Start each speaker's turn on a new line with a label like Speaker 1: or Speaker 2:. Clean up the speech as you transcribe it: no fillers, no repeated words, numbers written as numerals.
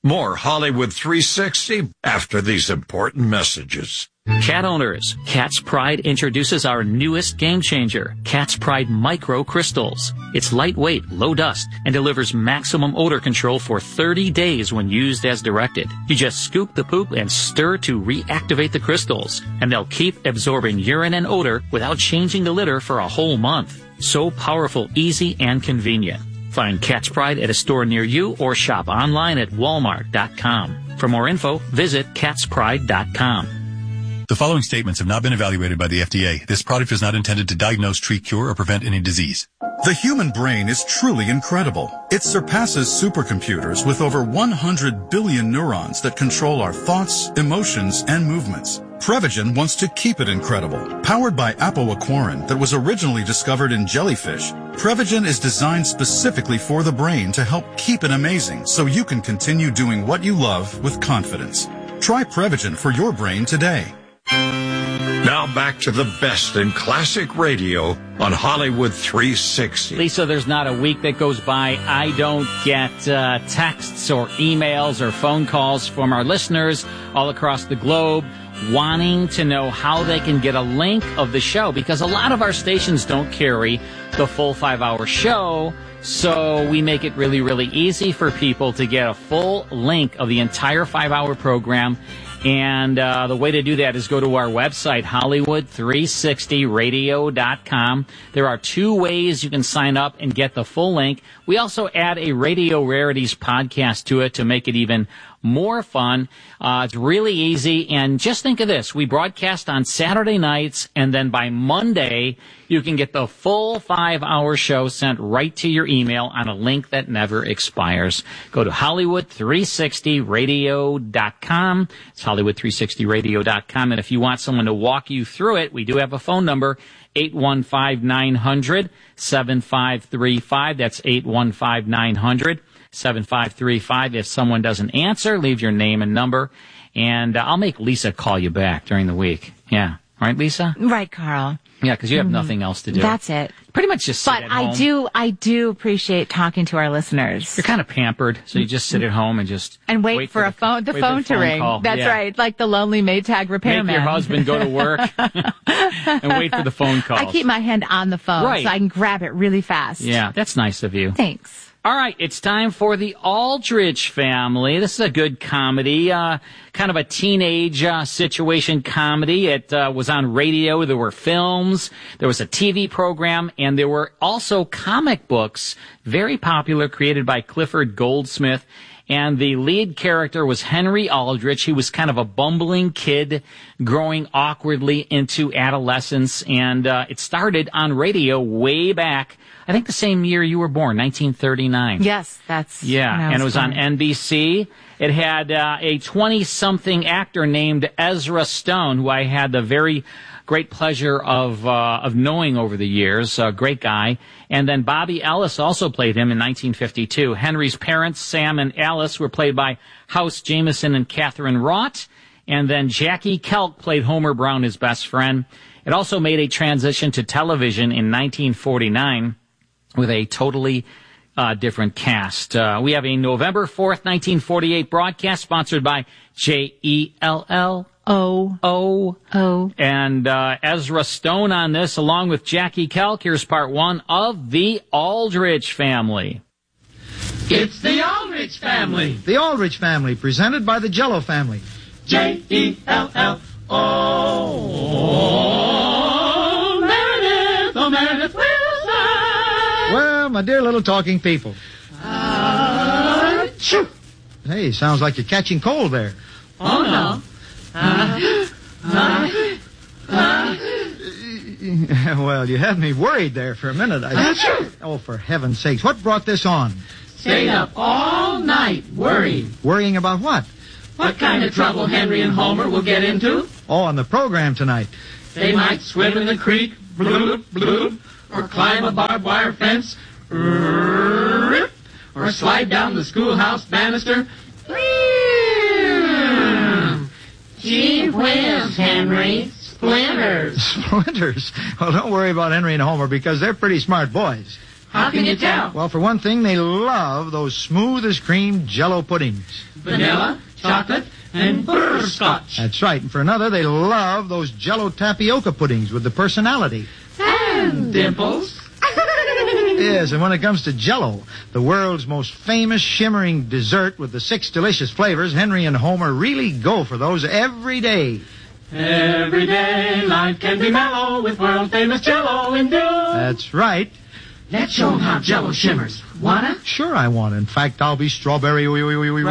Speaker 1: More Hollywood 360 after these important messages.
Speaker 2: Cat owners, Cat's Pride introduces our newest game changer, Cat's Pride Micro Crystals. It's lightweight, low dust, and delivers maximum odor control for 30 days when used as directed. You just scoop the poop and stir to reactivate the crystals, and they'll keep absorbing urine and odor without changing the litter for a whole month. So powerful, easy, and convenient. Find Cat's Pride at a store near you or shop online at walmart.com. For more info, visit catspride.com.
Speaker 3: The following statements have not been evaluated by the FDA. This product is not intended to diagnose, treat, cure, or prevent any disease.
Speaker 4: The human brain is truly incredible. It surpasses supercomputers with over 100 billion neurons that control our thoughts, emotions, and movements. Prevagen wants to keep it incredible. Powered by apoaquarin that was originally discovered in jellyfish, Prevagen is designed specifically for the brain to help keep it amazing so you can continue doing what you love with confidence. Try Prevagen for your brain today.
Speaker 1: Now back to the best in classic radio on Hollywood 360.
Speaker 5: Lisa, there's not a week that goes by I don't get texts or emails or phone calls from our listeners all across the globe wanting to know how they can get a link of the show, because a lot of our stations don't carry the full 5-hour show, so we make it really, really easy for people to get a full link of the entire 5-hour program. And the way to do that is go to our website, Hollywood360radio.com. There are 2 ways you can sign up and get the full link. We also add a Radio Rarities podcast to it to make it even more fun. It's really easy. And just think of this. We broadcast on Saturday nights, and then by Monday, you can get the full 5-hour show sent right to your email on a link that never expires. Go to Hollywood360radio.com. It's Hollywood360radio.com. And if you want someone to walk you through it, we do have a phone number, 815-900-7535. That's 815-900-7535. If someone doesn't answer, leave your name and number, and I'll make Lisa call you back during the week. Yeah. Right, Lisa?
Speaker 6: Right, Carl.
Speaker 5: Yeah, because you have nothing else to do.
Speaker 6: That's it.
Speaker 5: Pretty much just sit at home.
Speaker 6: I do appreciate talking to our listeners.
Speaker 5: You're kind of pampered, so you just sit at home and just
Speaker 6: wait for the phone to ring.
Speaker 5: Call.
Speaker 6: That's right, like the lonely Maytag repairman.
Speaker 5: Make your husband go to work and wait for the phone call.
Speaker 6: I keep my hand on the phone so I can grab it really fast.
Speaker 5: Yeah, that's nice of you.
Speaker 6: Thanks.
Speaker 5: All right, it's time for The Aldrich Family. This is a good comedy, kind of a teenage situation comedy. It was on radio. There were films. There was a TV program. And there were also comic books, very popular, created by Clifford Goldsmith. And the lead character was Henry Aldrich. He was kind of a bumbling kid growing awkwardly into adolescence. And it started on radio way back, I think the same year you were born, 1939.
Speaker 6: Yes, that's...
Speaker 5: Yeah, and it was on NBC. It had a 20-something actor named Ezra Stone, who I had the very great pleasure of knowing over the years. A great guy. And then Bobby Ellis also played him in 1952. Henry's parents, Sam and Alice, were played by House Jameson and Catherine Roth. And then Jackie Kelk played Homer Brown, his best friend. It also made a transition to television in 1949 with a totally different cast. We have a November 4th, 1948 broadcast sponsored by JELL.
Speaker 6: Oh.
Speaker 5: And Ezra Stone on this, along with Jackie Kelk. Here's part 1 of The Aldrich Family.
Speaker 7: It's The Aldrich Family.
Speaker 8: The Aldrich Family, presented by the Jello family.
Speaker 7: JELL. Oh, Meredith, Meredith Wilson.
Speaker 8: Well, my dear little talking people. Hey, sounds like you're catching cold there.
Speaker 7: Oh, no.
Speaker 8: Well, you had me worried there for a minute. Oh, for heaven's sakes, what brought this on?
Speaker 7: Stayed up all night worried.
Speaker 8: Worrying about what?
Speaker 7: What kind of trouble Henry and Homer will get into?
Speaker 8: Oh, on the program tonight.
Speaker 7: They might swim in the creek, bloop, bloop, or climb a barbed wire fence, rip, or slide down the schoolhouse banister. Gee whiz, Henry. Splinters.
Speaker 8: Splinters? Well, don't worry about Henry and Homer because they're pretty smart boys.
Speaker 7: How can you tell?
Speaker 8: Well, for one thing, they love those smooth as cream Jell-O puddings.
Speaker 7: Vanilla, chocolate, and butterscotch.
Speaker 8: That's right. And for another, they love those Jell-O tapioca puddings with the personality.
Speaker 7: And dimples.
Speaker 8: Yes, and when it comes to Jell-O, the world's most famous shimmering dessert with the 6 delicious flavors, Henry and Homer really go for those every day.
Speaker 7: Every day life can be mellow with world-famous Jell-O in view.
Speaker 8: That's right.
Speaker 7: Let's show 'em how Jell-O shimmers. Wanna?
Speaker 8: Sure I want. In fact, I'll be strawberry